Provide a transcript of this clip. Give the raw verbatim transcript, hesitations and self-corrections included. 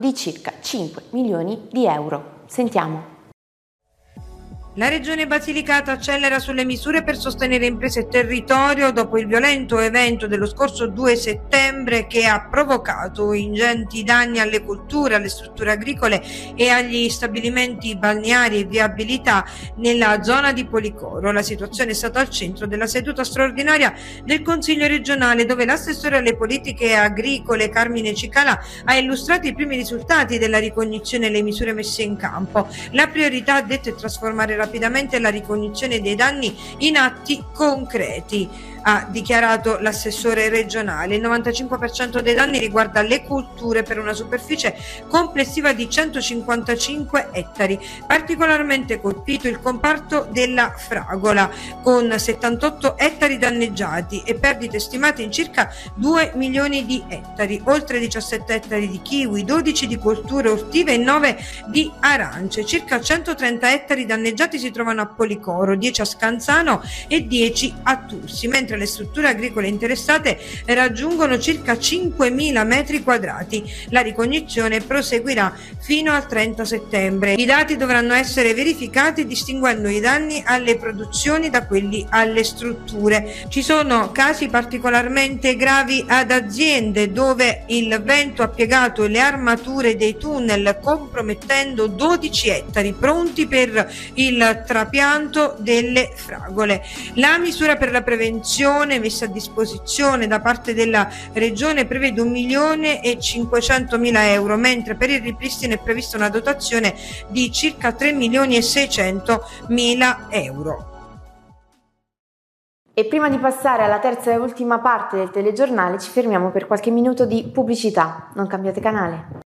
di circa cinque milioni di euro. Sentiamo. La Regione Basilicata accelera sulle misure per sostenere imprese e territorio dopo il violento evento dello scorso due settembre che ha provocato ingenti danni alle colture, alle strutture agricole e agli stabilimenti balneari e viabilità nella zona di Policoro. La situazione è stata al centro della seduta straordinaria del Consiglio regionale, dove l'assessore alle politiche agricole Carmine Cicalà ha illustrato i primi risultati della ricognizione e le misure messe in campo. La priorità, ha detto, è trasformare rapidamente la ricognizione dei danni in atti concreti, ha dichiarato l'assessore regionale. Il novantacinque per cento dei danni riguarda le colture per una superficie complessiva di centocinquantacinque ettari. Particolarmente colpito il comparto della fragola, con settantotto ettari danneggiati e perdite stimate in circa due milioni di ettari, oltre diciassette ettari di kiwi, dodici di colture ortive e nove di arance. Circa centotrenta ettari danneggiati si trovano a Policoro, dieci a Scanzano e dieci a Tursi, mentre le strutture agricole interessate raggiungono circa cinquemila metri quadrati. La ricognizione proseguirà fino al trenta settembre. I dati dovranno essere verificati distinguendo i danni alle produzioni da quelli alle strutture. Ci sono casi particolarmente gravi ad aziende dove il vento ha piegato le armature dei tunnel, compromettendo dodici ettari pronti per il trapianto delle fragole. La misura per la prevenzione messa a disposizione da parte della Regione prevede un milione e cinquecentomila euro, mentre per il ripristino è prevista una dotazione di circa tre milioni e seicentomila euro. E prima di passare alla terza e ultima parte del telegiornale ci fermiamo per qualche minuto di pubblicità. Non cambiate canale.